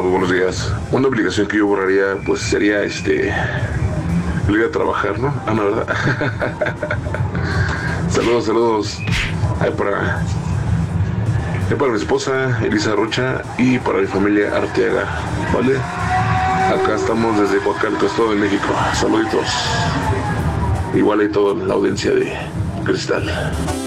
muy buenos días. Una obligación que yo borraría, pues sería el ir a trabajar, ¿no? Ah, no, ¿verdad? Saludos, saludos. Ahí para mi esposa, Elisa Rocha, y para mi familia Arteaga, ¿vale? Acá estamos desde Coacalco, Estado de México. Saluditos. Igual hay toda la audiencia de Cristal.